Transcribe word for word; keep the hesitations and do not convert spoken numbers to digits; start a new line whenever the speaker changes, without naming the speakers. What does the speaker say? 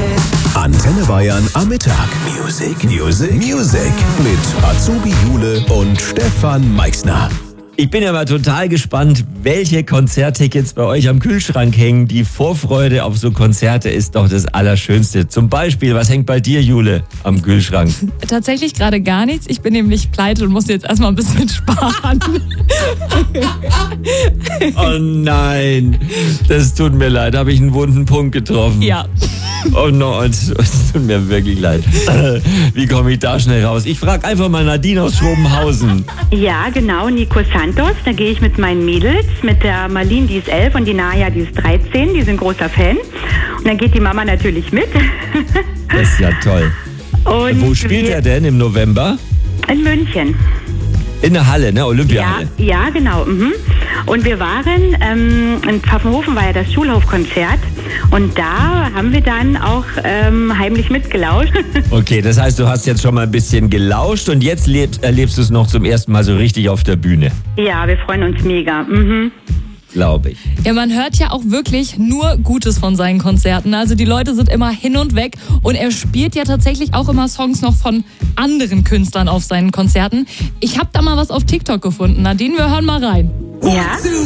Antenne Bayern am Mittag. Music, Music, Music. Mit Azubi Jule und Stefan Meixner.
Ich bin ja mal total gespannt, welche Konzerttickets bei euch am Kühlschrank hängen. Die Vorfreude auf so Konzerte ist doch das Allerschönste. Zum Beispiel, was hängt bei dir, Jule, am Kühlschrank?
Tatsächlich gerade gar nichts. Ich bin nämlich pleite und muss jetzt erstmal ein bisschen sparen.
Oh nein, das tut mir leid. Habe ich einen wunden Punkt getroffen?
Ja.
Oh no, es tut mir wirklich leid. Wie komme ich da schnell raus? Ich frage einfach mal Nadine aus Schobenhausen.
Ja, genau, Nico Santos. Da gehe ich mit meinen Mädels, mit der Marlene, die ist elf, und die Naya, die ist dreizehn. Die sind großer Fan. Und dann geht die Mama natürlich mit.
Das ist ja toll.
Und
wo spielt
wir,
er denn im November?
In München.
In der Halle, ne? Olympiahalle.
Ja, ja, genau. Mhm. Und wir waren, ähm, in Pfaffenhofen war ja das Schulhofkonzert. Und da haben wir dann auch ähm, heimlich mitgelauscht.
Okay, das heißt, du hast jetzt schon mal ein bisschen gelauscht und jetzt lebst, erlebst du es noch zum ersten Mal so richtig auf der Bühne.
Ja, wir freuen uns mega. Mhm.
Glaube ich.
Ja, man hört ja auch wirklich nur Gutes von seinen Konzerten. Also die Leute sind immer hin und weg und er spielt ja tatsächlich auch immer Songs noch von anderen Künstlern auf seinen Konzerten. Ich habe da mal was auf TikTok gefunden. Nadine, wir hören mal rein.
Ja.